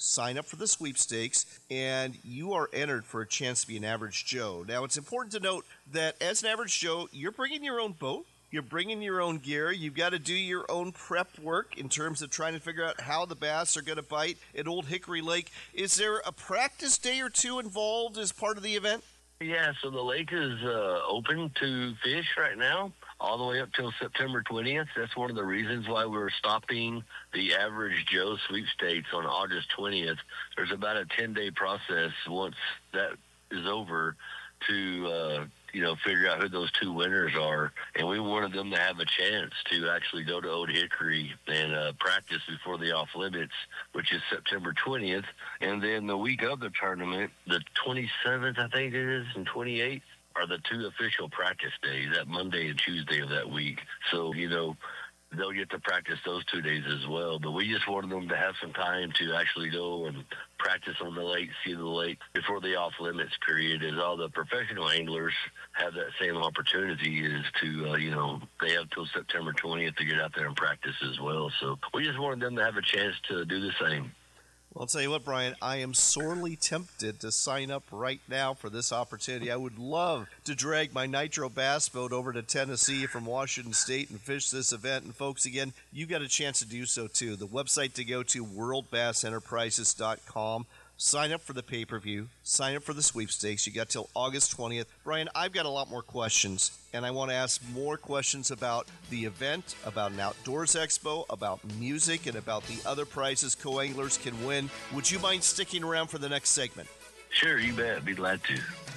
sign up for the sweepstakes, and you are entered for a chance to be an average Joe. Now, it's important to note that as an average Joe, you're bringing your own boat. You're bringing your own gear. You've got to do your own prep work in terms of trying to figure out how the bass are going to bite at Old Hickory Lake. Is there a practice day or two involved as part of the event? Yeah, so the lake is open to fish right now, all the way up till September 20th. That's one of the reasons why we're stopping the Average Joe sweepstakes on August 20th. There's about a 10-day process once that is over to figure out who those two winners are. And we wanted them to have a chance to actually go to Old Hickory and practice before the off limits, which is September 20th. And then the week of the tournament, the 27th, I think it is, and 28th, are the two official practice days, that Monday and Tuesday of that week. So, they'll get to practice those 2 days as well. But we just wanted them to have some time to actually go and practice on the lake, see the lake before the off-limits period, as all the professional anglers have that same opportunity is to, they have till September 20th to get out there and practice as well. So we just wanted them to have a chance to do the same. Well, I'll tell you what, Brian, I am sorely tempted to sign up right now for this opportunity. I would love to drag my Nitro Bass boat over to Tennessee from Washington State and fish this event. And folks, again, you got a chance to do so too. The website to go to, worldbassenterprises.com. Sign up for the pay-per-view. Sign up for the sweepstakes. You got till August 20th. Brian, I've got a lot more questions, and I want to ask more questions about the event, about an outdoors expo, about music, and about the other prizes co-anglers can win. Would you mind sticking around for the next segment? Sure, you bet. Be glad to.